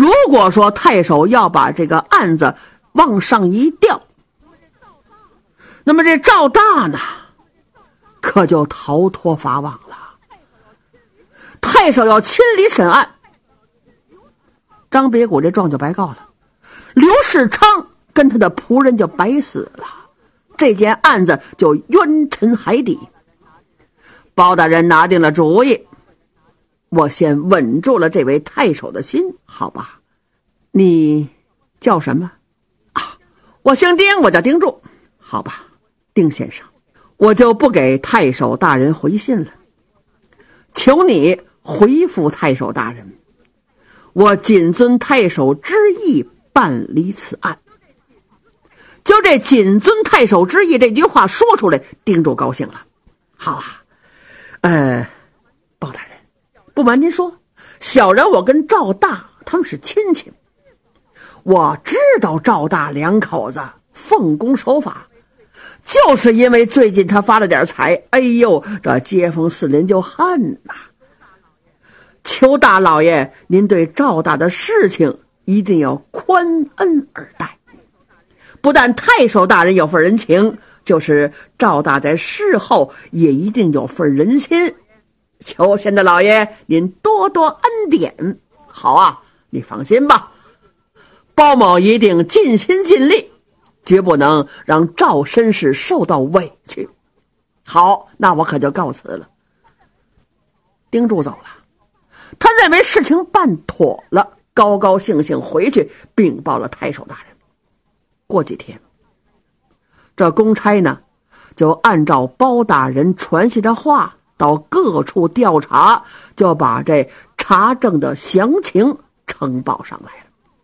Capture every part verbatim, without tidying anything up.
如果说太守要把这个案子往上一调，那么这赵大呢可就逃脱法网了。太守要亲临审案，张别谷这状就白告了，刘世昌跟他的仆人就白死了，这件案子就冤沉海底。包大人拿定了主意，我先稳住了这位太守的心，好吧？你叫什么啊？我姓丁，我叫丁柱。好吧，丁先生，我就不给太守大人回信了，求你回复太守大人，我谨遵太守之意办理此案。就这谨遵太守之意这句话说出来，丁柱高兴了。好啊，呃，包大人，不瞒您说，小人我跟赵大他们是亲戚，我知道赵大两口子奉公守法，就是因为最近他发了点财，哎呦，这街坊四邻就恨呐、啊。求大老爷您对赵大的事情一定要宽恩而待，不但太守大人有份人情，就是赵大在事后也一定有份人心，求县的老爷您多多恩典。好啊，你放心吧，包某一定尽心尽力，绝不能让赵绅士受到委屈。好，那我可就告辞了。丁柱走了，他认为事情办妥了，高高兴兴回去禀报了太守大人。过几天，这公差呢就按照包大人传下的话到各处调查，就把这查证的详情呈报上来了。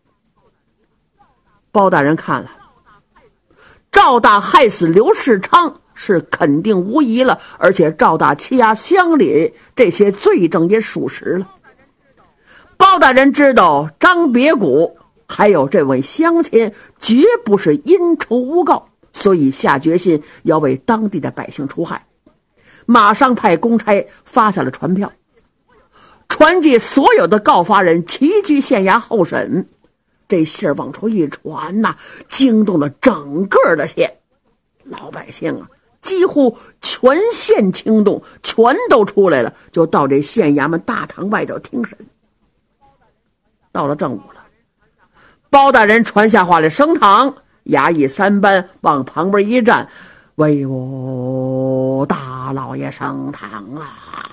包大人看了，赵大害死刘世昌是肯定无疑了，而且赵大欺压乡里这些罪证也属实了。包大人知道张别谷还有这位乡亲绝不是阴仇诬告，所以下决心要为当地的百姓除害，马上派公差发下了传票，传记所有的告发人齐聚县衙候审。这信儿往出一传呐、啊，惊动了整个的县，老百姓啊几乎全县惊动，全都出来了，就到这县衙门大堂外头听审。到了正午了，包大人传下话来升堂，衙役三班往旁边一站，为我大老爷升堂了。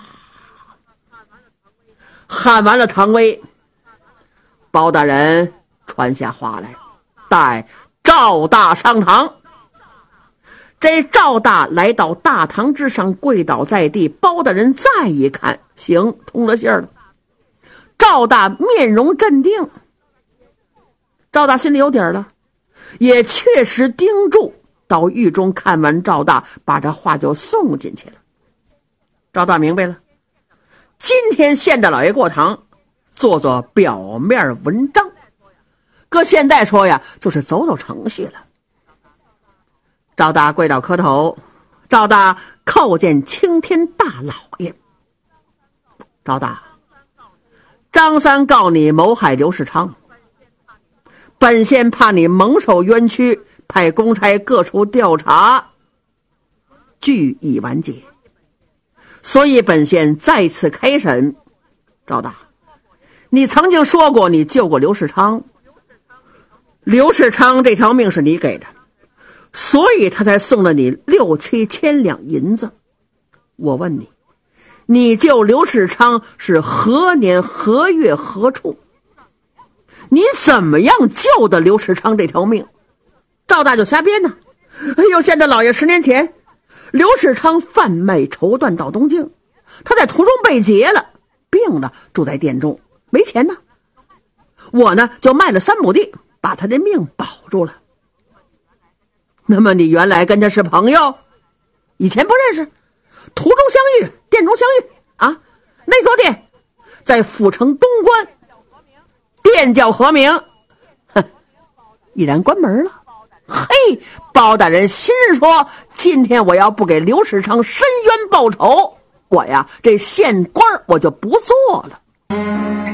喊完了堂威，包大人传下话来，带赵大上堂。这赵大来到大堂之上，跪倒在地。包大人再一看，行，通了信儿了。赵大面容镇定，赵大心里有底儿了，也确实盯住到狱中看完赵大，把这话就送进去了。赵大明白了，今天县大老爷过堂，做做表面文章，搁现在说呀，就是走走程序了。赵大跪倒磕头，赵大叩见青天大老爷。赵大，张三告你谋害刘世昌，本县怕你蒙受冤屈，派公差各处调查，据已完结，所以本县再次开审。赵大，你曾经说过你救过刘世昌，刘世昌这条命是你给的，所以他才送了你六七千两银子。我问你，你救刘世昌是何年何月何处？你怎么样救的刘世昌这条命？赵大就瞎编呢。哎呦，县大老爷，十年前刘世昌贩卖绸缎到东京，他在途中被劫了，病了，住在店中，没钱呢。我呢就卖了三亩地，把他的命保住了。那么你原来跟他是朋友？以前不认识，途中相遇，店中相遇啊。那座店在府城东关，店叫和明，哼，已然关门了。嘿，包大人心说，今天我要不给刘世昌伸冤报仇，我呀这县官我就不做了。